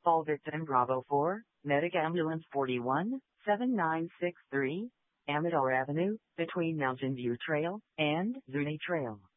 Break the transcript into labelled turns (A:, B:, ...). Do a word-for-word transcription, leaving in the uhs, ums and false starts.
A: All victim Bravo four, Medic Ambulance forty-one, seven nine six three, Amador Avenue, between Mountain View Trail and Zuni Trail.